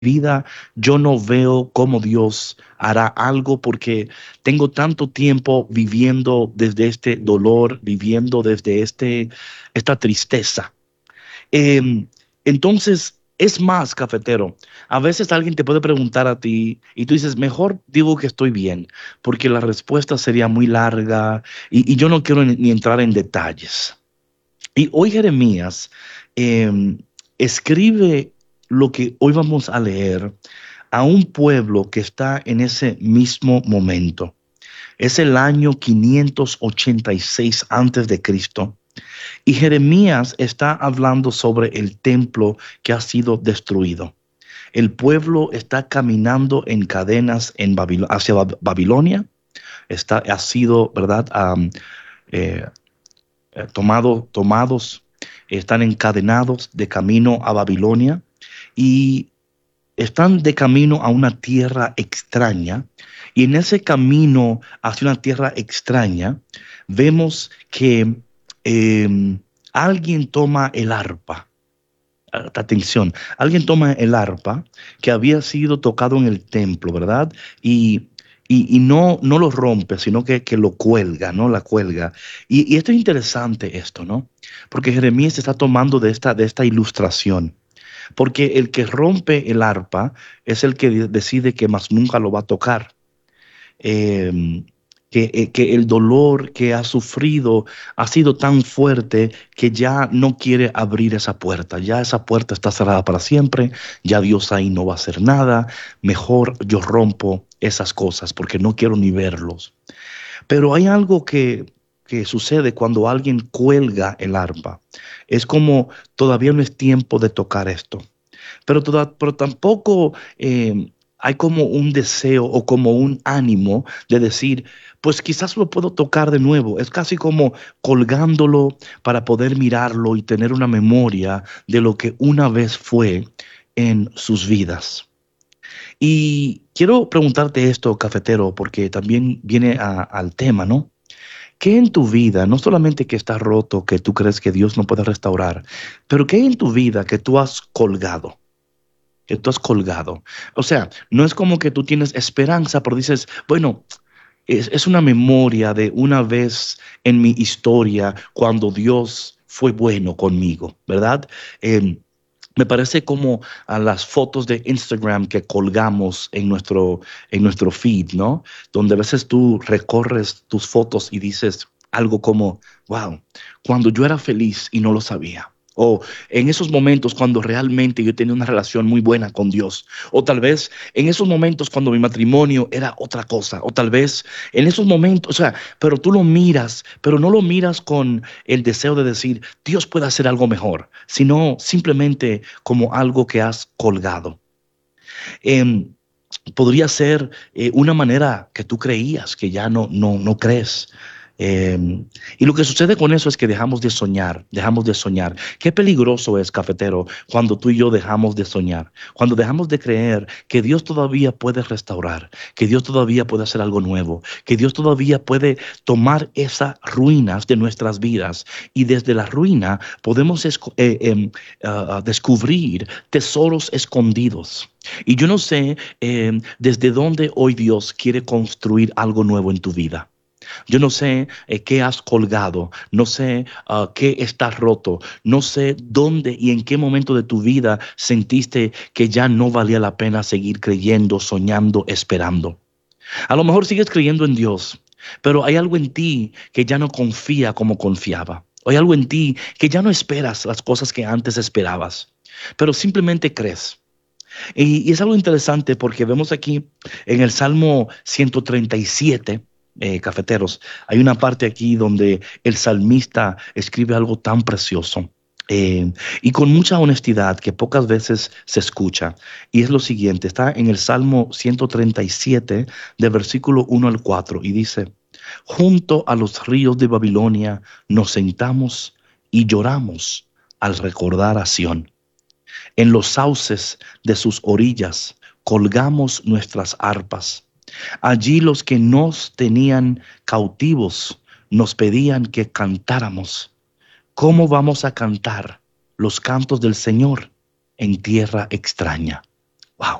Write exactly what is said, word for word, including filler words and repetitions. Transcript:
vida yo no veo cómo Dios hará algo porque tengo tanto tiempo viviendo desde este dolor, viviendo desde este, esta tristeza. Em, entonces, es más, cafetero, a veces alguien te puede preguntar a ti y tú dices, mejor digo que estoy bien, porque la respuesta sería muy larga y, y yo no quiero ni, ni entrar en detalles. Y hoy Jeremías em, escribe lo que hoy vamos a leer a un pueblo que está en ese mismo momento. Es el año quinientos ochenta y seis antes de Cristo. Y Jeremías está hablando sobre el templo que ha sido destruido. El pueblo está caminando en cadenas en Babil- hacia Bab- Babilonia. Está, ha sido, ¿verdad? Am, eh, eh, tomado, tomados, están encadenados de camino a Babilonia y están de camino a una tierra extraña. Y en ese camino hacia una tierra extraña, vemos que eh, alguien toma el arpa. Atención, alguien toma el arpa que había sido tocado en el templo, ¿verdad? Y, y, y no, no lo rompe, sino que, que lo cuelga, ¿no? La cuelga. Y, y esto es interesante, esto, ¿no? Porque Jeremías está tomando de esta, de esta ilustración. Porque el que rompe el arpa es el que de- decide que más nunca lo va a tocar. Eh, que, eh, que el dolor que ha sufrido ha sido tan fuerte que ya no quiere abrir esa puerta. Ya esa puerta está cerrada para siempre. Ya Dios ahí no va a hacer nada. Mejor yo rompo esas cosas porque no quiero ni verlos. Pero hay algo que, que sucede cuando alguien cuelga el arpa. Es como todavía no es tiempo de tocar esto. Pero, toda- pero tampoco eh, hay como un deseo o como un ánimo de decir, pues quizás lo puedo tocar de nuevo. Es casi como colgándolo para poder mirarlo y tener una memoria de lo que una vez fue en sus vidas. Y quiero preguntarte esto, cafetero, porque también viene a- al tema, ¿no? ¿Qué en tu vida, no solamente que está roto, que tú crees que Dios no puede restaurar, pero qué hay en tu vida que tú has colgado? Que tú has colgado. O sea, no es como que tú tienes esperanza, pero dices, bueno, es, es una memoria de una vez en mi historia cuando Dios fue bueno conmigo, ¿verdad? Em, me parece como a las fotos de Instagram que colgamos en nuestro, en nuestro feed, ¿no? Donde a veces tú recorres tus fotos y dices algo como, wow, cuando yo era feliz y no lo sabía. O en esos momentos cuando realmente yo tenía una relación muy buena con Dios. O tal vez en esos momentos cuando mi matrimonio era otra cosa. O tal vez en esos momentos, o sea, pero tú lo miras, pero no lo miras con el deseo de decir, Dios puede hacer algo mejor, sino simplemente como algo que has colgado. Em, Podría ser eh, una manera que tú creías que ya no, no, no crees. Em, y lo que sucede con eso es que dejamos de soñar, dejamos de soñar. Qué peligroso es, cafetero, cuando tú y yo dejamos de soñar, cuando dejamos de creer que Dios todavía puede restaurar, que Dios todavía puede hacer algo nuevo, que Dios todavía puede tomar esas ruinas de nuestras vidas y desde la ruina podemos esco- eh, em, ah, ah, descubrir tesoros escondidos. Y yo no sé eh, desde dónde hoy Dios quiere construir algo nuevo en tu vida. Yo no sé eh, qué has colgado, no sé ah, qué está roto, no sé dónde y en qué momento de tu vida sentiste que ya no valía la pena seguir creyendo, soñando, esperando. A lo mejor sigues creyendo en Dios, pero hay algo en ti que ya no confía como confiaba. Hay algo en ti que ya no esperas las cosas que antes esperabas, pero simplemente crees. Y, y es algo interesante porque vemos aquí en el Salmo ciento treinta y siete, eh, cafeteros, hay una parte aquí donde el salmista escribe algo tan precioso. eh, y con mucha honestidad que pocas veces se escucha. Y es lo siguiente, está en el Salmo ciento treinta y siete, de versículo uno al cuatro, y dice, junto a los ríos de Babilonia nos sentamos y lloramos al recordar a Sión. En los sauces de sus orillas colgamos nuestras arpas. Allí los que nos tenían cautivos nos pedían que cantáramos. ¿Cómo vamos a cantar los cantos del Señor en tierra extraña?